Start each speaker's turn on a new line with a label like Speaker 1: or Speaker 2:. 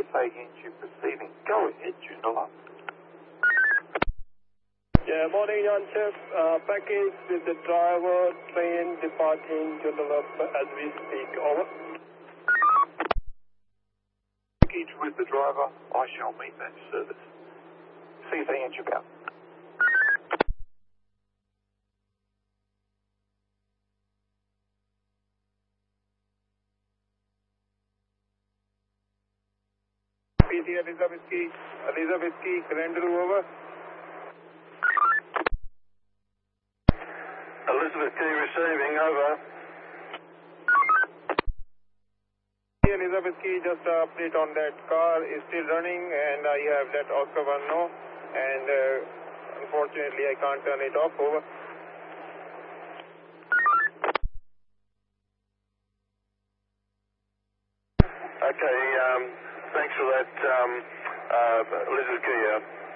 Speaker 1: say engine proceeding. Go ahead, Joondalup.
Speaker 2: Yeah, morning, Yancep. Package with the driver, train departing Joondalup as we speak. Over.
Speaker 1: Package with the driver, I shall meet that service. See if they answer out.
Speaker 2: PC Elizabeth Key, Grendel over.
Speaker 3: Elizabeth Key receiving, over.
Speaker 2: Elizabeth Key, just an update on that car is still running and I have let Oscar 1 know and unfortunately I can't turn it off, over.
Speaker 3: Okay, thanks for that, Elizabeth Key.